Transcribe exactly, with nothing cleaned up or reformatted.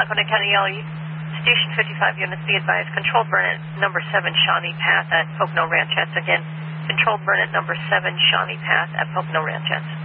Lackawanna County L E, Station fifty-five units, be advised. Controlled burn at number seven Shawnee Path at Pocono Ranchettes. Again, controlled burn at number seven Shawnee Path at Pocono Ranchettes.